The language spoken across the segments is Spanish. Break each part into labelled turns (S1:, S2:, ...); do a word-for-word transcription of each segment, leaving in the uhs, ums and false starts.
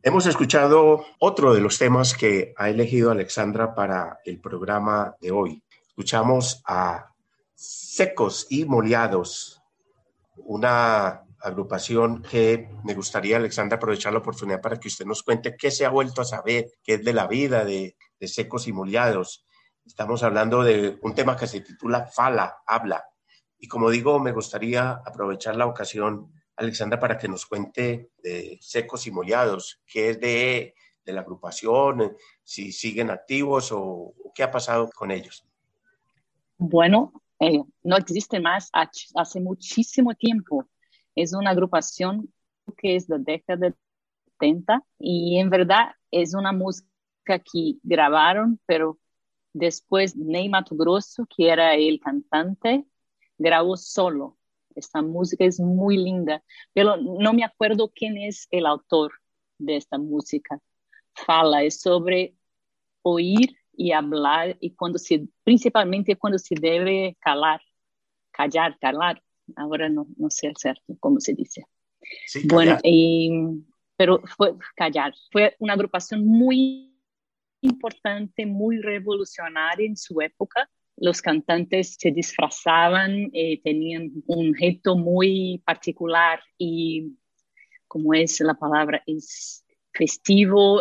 S1: Hemos escuchado otro de los temas que ha elegido Alexandra para el programa de hoy. Escuchamos a Secos y Moliados, una agrupación que me gustaría, Alexandra, aprovechar la oportunidad para que usted nos cuente qué se ha vuelto a saber, qué es de la vida de, de Secos y Moliados. Estamos hablando de un tema que se titula Fala, habla. Y como digo, me gustaría aprovechar la ocasión, Alexandra, para que nos cuente de Secos y Moliados, qué es de, de la agrupación, si siguen activos o, o qué ha pasado con ellos.
S2: Bueno, eh, no existe más hace muchísimo tiempo. Es una agrupación que es de la década de setenta y en verdad es una música que grabaron, pero después Ney Matogrosso, que era el cantante, grabó solo. Esta música es muy linda, pero no me acuerdo quién es el autor de esta música. Fala, es sobre oír y hablar, y cuando se, principalmente cuando se debe calar, callar, calar. Ahora no, no sé cierto cómo se dice.
S1: Sí,
S2: Bueno,
S1: callar.
S2: y, pero fue callar. Fue una agrupación muy importante, muy revolucionaria en su época. Los cantantes se disfrazaban, eh, tenían un gesto muy particular y, como es la palabra, es festivo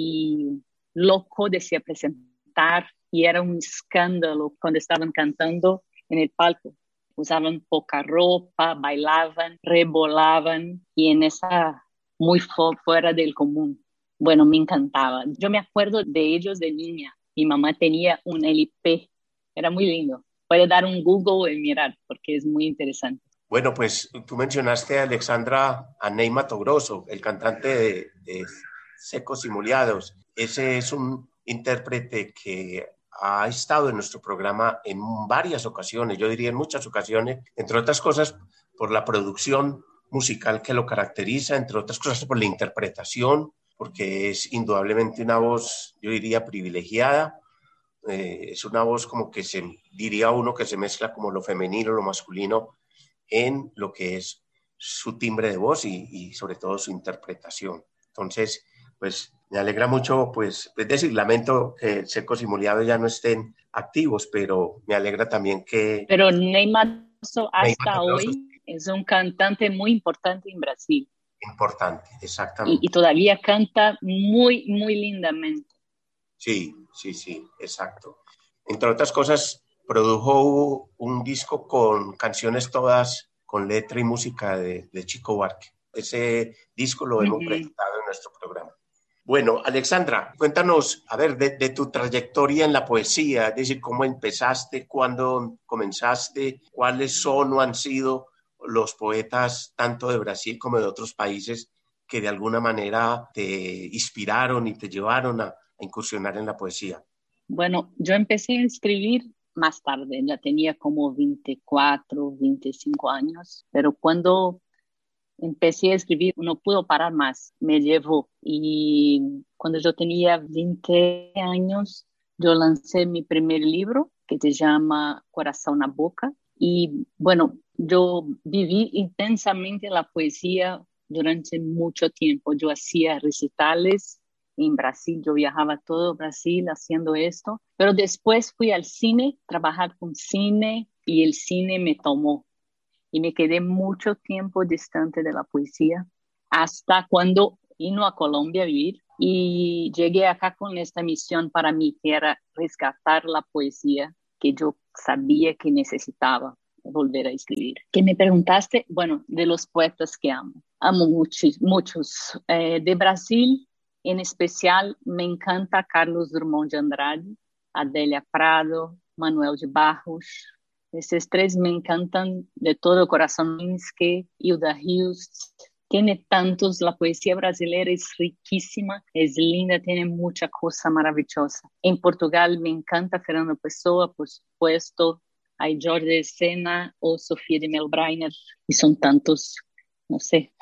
S2: y loco de se presentar, y era un escándalo cuando estaban cantando en el palco. Usaban poca ropa, bailaban, rebolaban y en esa muy fu- fuera del común. Bueno, me encantaba. Yo me acuerdo de ellos de niña. Mi mamá tenía un L P. Era muy lindo. Puede dar un Google y mirar porque es muy interesante.
S1: Bueno, pues tú mencionaste, Alexandra, a Ney Matogrosso, el cantante de, de Secos y Moliados. Ese es un intérprete que ha estado en nuestro programa en varias ocasiones, yo diría en muchas ocasiones, entre otras cosas por la producción musical que lo caracteriza, entre otras cosas por la interpretación, porque es indudablemente una voz, yo diría, privilegiada. Eh, es una voz como que se diría uno que se mezcla como lo femenino, lo masculino en lo que es su timbre de voz y, y sobre todo su interpretación. Entonces, pues me alegra mucho, pues, es decir, lamento que Secos y Moliados ya no estén activos, pero me alegra también que
S2: Pero Neymar
S1: Neymar
S2: hasta
S1: Grosso es
S2: hoy es un cantante muy importante en Brasil
S1: importante,
S2: y, y
S1: exactamente.
S2: todavía canta muy, muy lindamente.
S1: Sí, sí, sí, exacto. Entre otras cosas, produjo un disco con canciones todas con letra y música de, de Chico Buarque. Ese disco lo hemos
S2: Uhum.
S1: presentado en nuestro programa. Bueno, Alexandra, cuéntanos, a ver, de, de, tu trayectoria en la poesía, es decir, cómo empezaste, cuándo comenzaste, cuáles son o han sido los poetas tanto de Brasil como de otros países que de alguna manera te inspiraron y te llevaron a, a incursionar en la poesía.
S2: Bueno, yo empecé a escribir más tarde, ya tenía como veinticuatro, veinticinco años, pero cuando empecé a escribir no puedo parar más, me llevó. Y cuando yo tenía veinte años, yo lancé mi primer libro que se llama Corazón na Boca. Y bueno, yo viví intensamente la poesía durante mucho tiempo. Yo hacía recitales en Brasil, yo viajaba todo Brasil haciendo esto, pero después fui al cine, trabajar con cine, y el cine me tomó y me quedé mucho tiempo distante de la poesía hasta cuando vino a Colombia a vivir y llegué acá con esta misión para mí, que era rescatar la poesía que yo sabía que necesitaba volver a escribir. ¿Qué me preguntaste? Bueno, de los poetas que amo. Amo muchos, muchos. Eh, de Brasil, en especial, me encanta Carlos Drummond de Andrade, Adélia Prado, Manuel de Barros. Esses tres me encantan de todo corazón. Minsky, Hilda Hilst, tiene tantos, la poesía brasileña es riquísima, es linda, tiene mucha cosa maravillosa. En Portugal me encanta Fernando Pessoa, por supuesto, hay Jorge de Sena o Sofía de Melbreiner, y son tantos, no sé,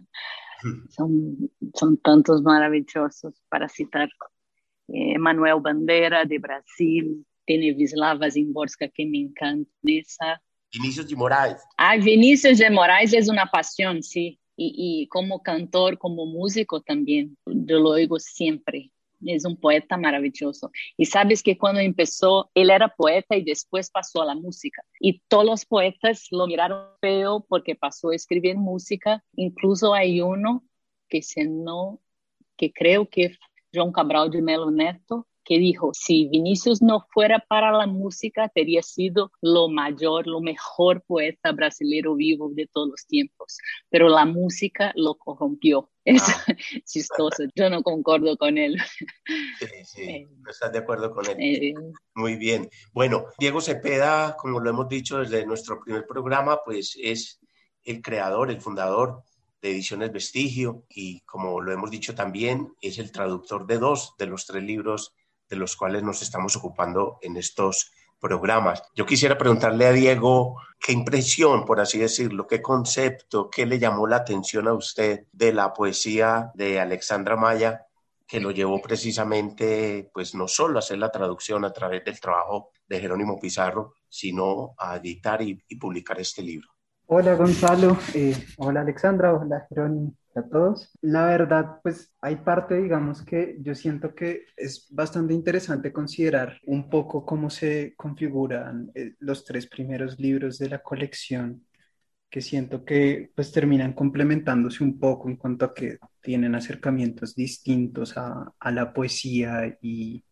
S2: son, son tantos maravillosos para citar. Eh, Manuel Bandeira, de Brasil, tiene Wisława Szymborska, que me encanta. Esa.
S1: Vinicius de Moraes.
S2: Ah, Vinícius de Moraes es una pasión, sí. y, y como cantor, como músico también, yo lo oigo siempre. Es un poeta maravilloso. Y sabes que cuando empezó, él era poeta y después pasó a la música. Y todos los poetas lo miraron feo porque pasó a escribir música. Incluso hay uno que se no, que creo que es João Cabral de Melo Neto, que dijo, si Vinicius no fuera para la música, tería sido lo mayor, lo mejor poeta brasileño vivo de todos los tiempos. Pero la música lo corrompió. Es
S1: Ah,
S2: chistoso, yo no concordo con él.
S1: sí, sí,
S2: Eh,
S1: no estás de acuerdo con él.
S2: eh,
S1: Muy bien. Bueno, Diego Cepeda, como lo hemos dicho desde nuestro primer programa, pues es el creador, el fundador de Ediciones Vestigio y como lo hemos dicho también, es el traductor de dos de los tres libros de los cuales nos estamos ocupando en estos programas. Yo quisiera preguntarle a Diego qué impresión, por así decirlo, qué concepto, qué le llamó la atención a usted de la poesía de Alexandra Maya, que lo llevó precisamente, pues no solo a hacer la traducción a través del trabajo de Jerónimo Pizarro, sino a editar y, y publicar este libro.
S3: Hola Gonzalo, eh, hola Alexandra, hola Jerónimo, a todos. La verdad, pues hay parte, digamos, que yo siento que es bastante interesante considerar un poco cómo se configuran eh, los tres primeros libros de la colección, que siento que pues terminan complementándose un poco en cuanto a que tienen acercamientos distintos a, a la poesía y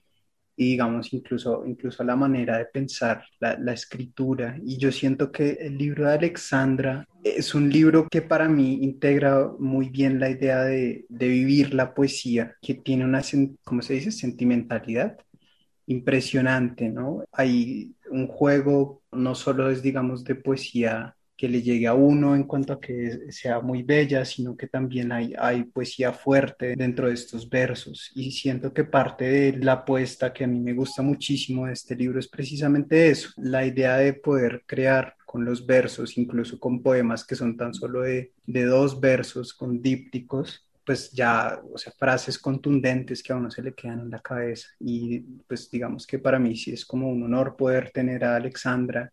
S3: y digamos incluso, incluso la manera de pensar, la, la escritura. Y yo siento que el libro de Alexandra es un libro que para mí integra muy bien la idea de, de vivir la poesía, que tiene una, sen- ¿cómo se dice?, sentimentalidad impresionante, ¿no? Hay un juego, no solo es, digamos, de poesía que le llegue a uno en cuanto a que sea muy bella, sino que también hay, hay poesía fuerte dentro de estos versos. Y siento que parte de la apuesta que a mí me gusta muchísimo de este libro es precisamente eso, la idea de poder crear con los versos, incluso con poemas que son tan solo de, de dos versos, con dípticos, pues ya, o sea, frases contundentes que a uno se le quedan en la cabeza. Y pues digamos que para mí sí es como un honor poder tener a Alexandra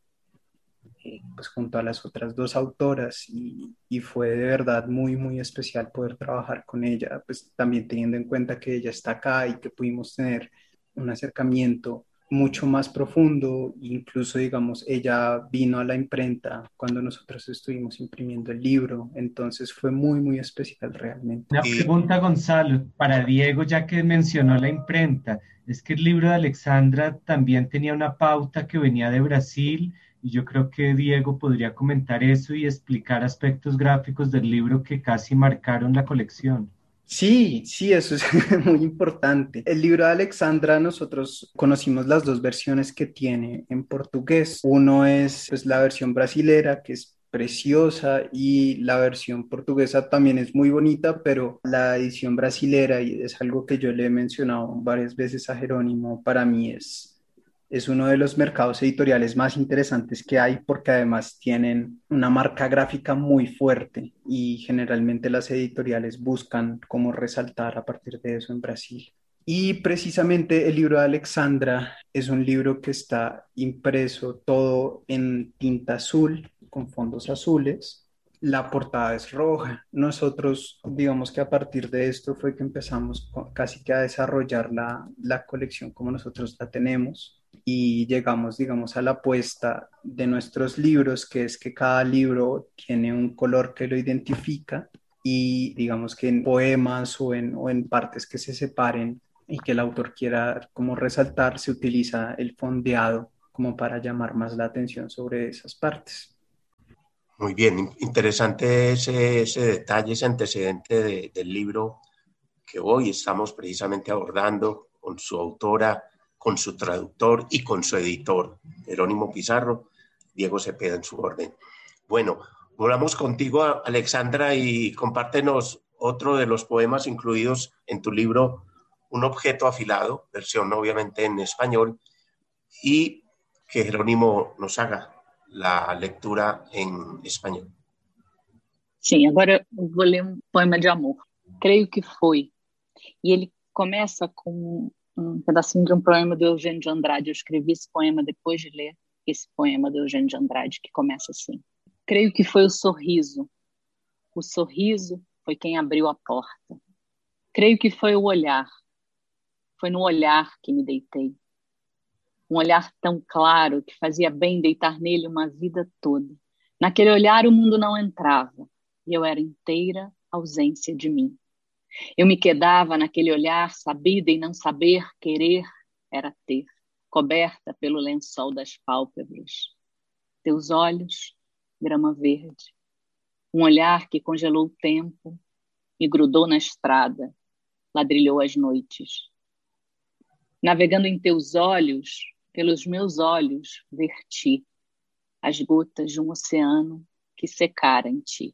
S3: eh, pues junto a las otras dos autoras y, y fue de verdad muy, muy especial poder trabajar con ella, pues también teniendo en cuenta que ella está acá y que pudimos tener un acercamiento mucho más profundo, incluso digamos, ella vino a la imprenta cuando nosotros estuvimos imprimiendo el libro, entonces fue muy, muy especial realmente.
S4: Una
S1: Y
S4: pregunta, Gonzalo, para Diego, ya que mencionó la imprenta. Es que el libro de Alexandra también tenía una pauta que venía de Brasil y yo creo que Diego podría comentar eso y explicar aspectos gráficos del libro que casi marcaron la colección.
S3: Sí, sí, eso es muy importante. El libro de Alexandra, nosotros conocimos las dos versiones que tiene en portugués. Uno es pues, la versión brasilera, que es preciosa, y la versión portuguesa también es muy bonita, pero la edición brasilera, y es algo que yo le he mencionado varias veces a Jerónimo, para mí es es uno de los mercados editoriales más interesantes que hay porque además tienen una marca gráfica muy fuerte y generalmente las editoriales buscan cómo resaltar a partir de eso en Brasil. Y precisamente el libro de Alexandra es un libro que está impreso todo en tinta azul, con fondos azules. La portada es roja. Nosotros, digamos que a partir de esto fue que empezamos casi que a desarrollar la, la colección como nosotros la tenemos y llegamos, digamos, a la apuesta de nuestros libros, que es que cada libro tiene un color que lo identifica y digamos que en poemas o en, o en partes que se separen y que el autor quiera como resaltar, se utiliza el fondeado como para llamar más la atención sobre esas partes.
S1: muy bien, interesante ese, ese detalle, ese antecedente de, del libro que hoy estamos precisamente abordando con su autora, con su traductor y con su editor, Jerónimo Pizarro, Diego Cepeda en su orden. Bueno, volvamos contigo, Alexandra, y compártenos otro de los poemas incluidos en tu libro, Un objeto afilado, versión obviamente en español, y que Jerónimo nos haga la lectura en español.
S2: Sim, agora eu vou ler um poema de amor. Creio que foi. E ele começa com um pedacinho de um poema do Eugênio de Andrade. Eu escrevi esse poema depois de ler esse poema do Eugênio de Andrade, que começa assim. Creio que foi o sorriso, o sorriso foi quem abriu a porta. Creio que foi o olhar. Foi no olhar que me deitei. Um olhar tão claro que fazia bem deitar nele uma vida toda. Naquele olhar o mundo não entrava e eu era inteira ausência de mim. Eu me quedava naquele olhar, sabida e não saber, querer era ter, coberta pelo lençol das pálpebras. Teus olhos, grama verde. Um olhar que congelou o tempo, me grudou na estrada, ladrilhou as noites. Navegando em teus olhos, pelos meus olhos, verti as gotas de um oceano que secara en ti.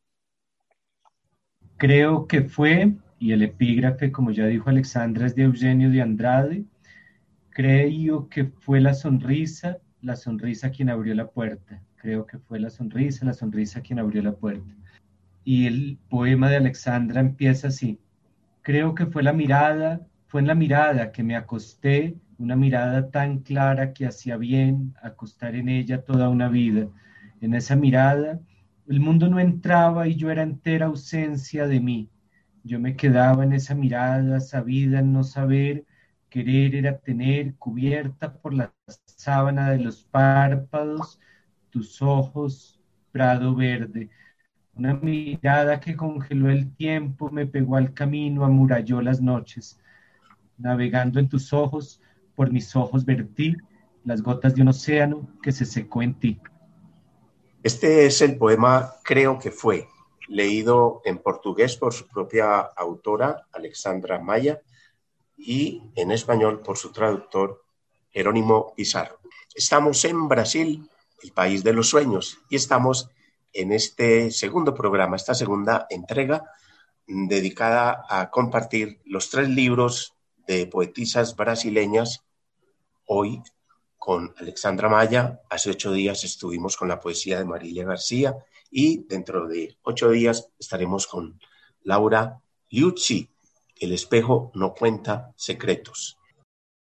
S4: Creo que fue, y el epígrafe, como ya dijo Alexandra, es de Eugenio de Andrade, creo que fue la sonrisa, la sonrisa quien abrió la puerta. Creo que fue la sonrisa, la sonrisa quien abrió la puerta. Y el poema de Alexandra empieza así. Creo que fue la mirada, fue en la mirada que me acosté, una mirada tan clara que hacía bien acostar en ella toda una vida. En esa mirada, el mundo no entraba y yo era entera ausencia de mí. Yo me quedaba en esa mirada, sabida en no saber, querer era tener, cubierta por la sábana de los párpados, tus ojos, prado verde. Una mirada que congeló el tiempo, me pegó al camino, amuralló las noches. Navegando en tus ojos, por mis ojos vertí las gotas de un océano que se secó en ti.
S1: Este es el poema Creo que fue, leído en portugués por su propia autora, Alexandra Maya, y en español por su traductor, Jerónimo Pizarro. Estamos en Brasil, el país de los sueños, y estamos en este segundo programa, esta segunda entrega dedicada a compartir los tres libros de poetisas brasileñas. Hoy con Alexandra Maya, hace ocho días estuvimos con la poesía de Marilia García y dentro de ocho días estaremos con Laura Liuzzi, El espejo no cuenta secretos.